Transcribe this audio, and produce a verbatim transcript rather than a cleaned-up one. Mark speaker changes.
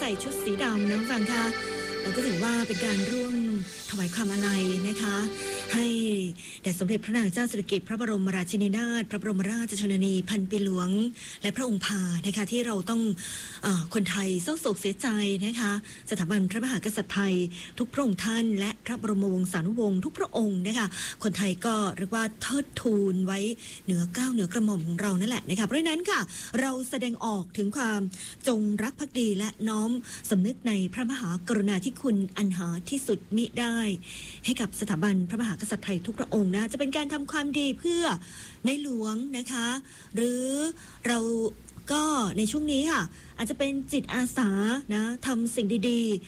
Speaker 1: ส่ชุดสีดำนะฟังค่ะเราก็ถือว่าเป็นการร่วมถวายความอาลัยนะคะให้แด่สมเด็จพระนางเจ้าสิริกิติ์พระบรมราชินีนาถพระบรมราชชนนีพันปีหลวงและพระองค์พานะคะที่เราต้องเอ่อคนไทยเศร้าโศกเสียใจนะคะสถาบันพระมหากษัตริย์ไทยทุกพระองค์ท่านและพระบรมวงศานุวงศ์ทุกพระองค์นะคะคนไทยก็เรียกว่าเทิดทูนไว้เหนือเกล้าเหนือกระหม่อมของเรานั่นแหละนะคะเพราะฉะนั้นค่ะเราแสดงออกถึงความจงรักภักดีและน้อมสำนึกในพระมหากรุณาธิคุณอันหาที่สุดมิได้ให้กับสถาบันพระมหากษัตริย์ไทยทุกพระองค์นะจะเป็นการทำความดีเพื่อในหลวงนะคะหรือเราก็ในช่วงนี้ค่ะอาจจะเป็นจิตอาสานะทำสิ่งดีๆ